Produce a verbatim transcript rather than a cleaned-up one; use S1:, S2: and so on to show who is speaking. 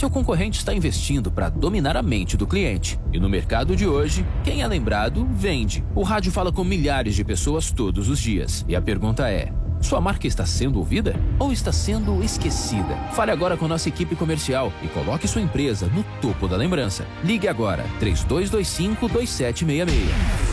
S1: Seu concorrente está investindo para dominar a mente do cliente. E no mercado de hoje, quem é lembrado, vende. O rádio fala com milhares de pessoas todos os dias. E a pergunta é: sua marca está sendo ouvida ou está sendo esquecida? Fale agora com nossa equipe comercial e coloque sua empresa no topo da lembrança. Ligue agora, três dois dois cinco, dois sete seis seis.